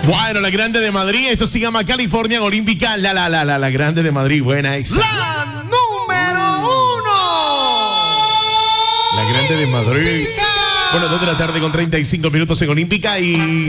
Bueno, la Grande de Madrid, esto se llama California Olímpica. La Grande de Madrid, buena, exacto. La número 1. La Grande de Madrid. Bueno, 2 de la tarde con 35 minutos en Olímpica y...